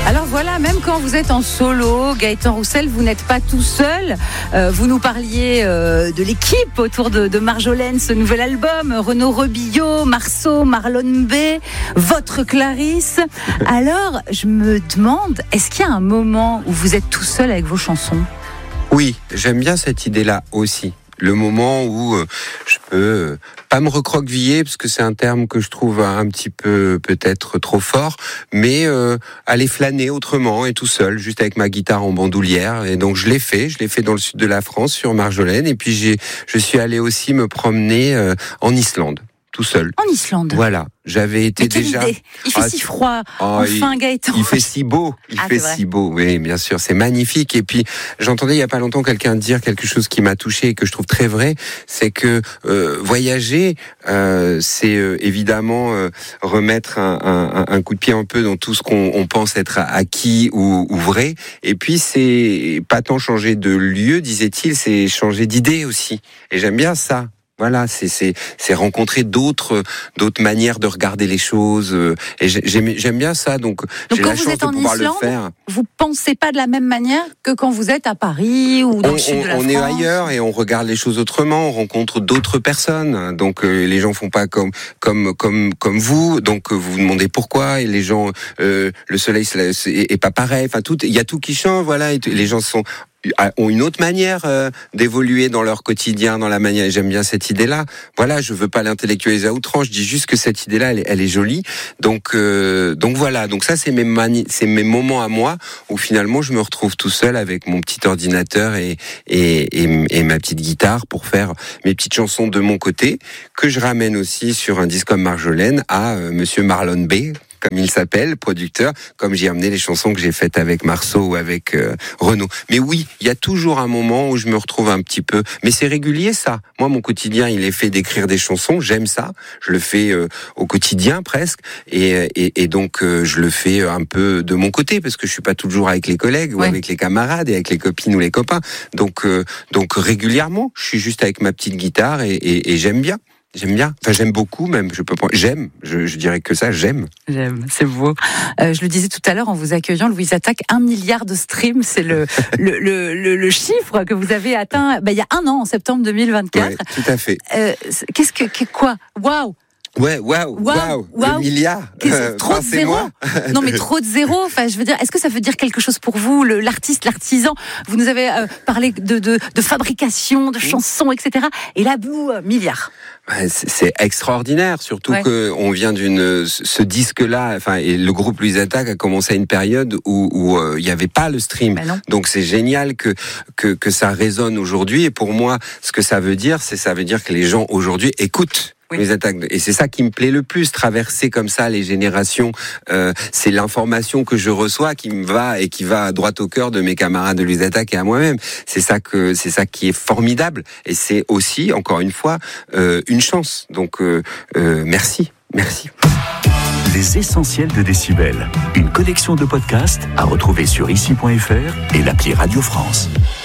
Alors voilà, même quand vous êtes en solo, Gaëtan Roussel, vous n'êtes pas tout seul. Vous nous parliez de l'équipe autour de Marjolaine, ce nouvel album, Renaud Rebillot, Marceau, Marlon B, votre Clarisse. Alors, je me demande, est-ce qu'il y a un moment où vous êtes tout seul avec vos chansons ? Oui, j'aime bien cette idée-là aussi. Le moment où je peux pas me recroqueviller, parce que c'est un terme que je trouve un petit peu peut-être trop fort, mais aller flâner autrement et tout seul, juste avec ma guitare en bandoulière. Et donc je l'ai fait dans le sud de la France, sur Marjolaine, et puis je suis allé aussi me promener en Islande. Tout seul. En Islande. Voilà, j'avais été déjà. Idée. Il fait si froid. Enfin, Gaëtan. Il fait si beau. Il fait si beau. Oui, bien sûr, c'est magnifique. Et puis, j'entendais il y a pas longtemps quelqu'un dire quelque chose qui m'a touché et que je trouve très vrai, c'est que voyager, c'est évidemment remettre un coup de pied un peu dans tout ce qu'on pense être acquis ou vrai. Et puis, c'est pas tant changer de lieu, disait-il, c'est changer d'idée aussi. Et j'aime bien ça. Voilà, c'est rencontrer d'autres manières de regarder les choses, et j'aime bien ça. Donc j'ai la chance de pouvoir le faire. Vous pensez pas de la même manière que quand vous êtes à Paris ou dans le sud de la France. On est ailleurs et on regarde les choses autrement. On rencontre d'autres personnes. Donc les gens font pas comme vous. Donc vous vous demandez pourquoi. Et les gens, le soleil est pas pareil. Enfin il y a tout qui change. Voilà, et les gens ont une autre manière d'évoluer dans leur quotidien, dans la manière. Et j'aime bien cette idée-là. Voilà, je veux pas l'intellectualiser à outrance. Je dis juste que cette idée-là, elle est jolie. Donc voilà. Donc ça, c'est mes moments à moi où finalement je me retrouve tout seul avec mon petit ordinateur et ma petite guitare pour faire mes petites chansons de mon côté, que je ramène aussi sur un disque comme Marjolaine à Monsieur Marlon B, comme il s'appelle, producteur, comme j'ai amené les chansons que j'ai faites avec Marceau ou avec Renaud. Mais oui, il y a toujours un moment où je me retrouve un petit peu, mais c'est régulier ça. Moi, mon quotidien, il est fait d'écrire des chansons, j'aime ça, je le fais au quotidien presque, et donc je le fais un peu de mon côté, parce que je suis pas toujours avec les collègues ou avec les camarades et avec les copines ou les copains. Donc régulièrement, je suis juste avec ma petite guitare et j'aime bien. J'aime bien, enfin j'aime beaucoup même, je dirais que ça, j'aime, c'est beau. Je le disais tout à l'heure en vous accueillant, Louise Attaque, 1 milliard de streams, c'est le chiffre que vous avez atteint il y a un an, en septembre 2024. Ouais, tout à fait. Quoi waouh. Ouais, waouh, le milliard. Trop de zéro. Non, mais trop de zéro. Enfin, je veux dire, est-ce que ça veut dire quelque chose pour vous, l'artiste, l'artisan? Vous nous avez parlé de fabrication, de chansons, etc. Et là, milliard. C'est extraordinaire, surtout que on vient ce disque-là, et le groupe Louise Attaque a commencé à une période où il n'y avait pas le stream. Donc c'est génial que ça résonne aujourd'hui. Et pour moi, ce que ça veut dire, ça veut dire que les gens aujourd'hui écoutent. Les attaques. Et c'est ça qui me plaît le plus, traverser comme ça les générations. C'est l'information que je reçois qui me va et qui va droit au cœur de mes camarades de Louise Attaque et à moi-même. C'est ça qui est formidable. Et c'est aussi, encore une fois, une chance. Donc, merci. Les essentiels de Décibel. Une collection de podcasts à retrouver sur ici.fr et l'appli Radio France.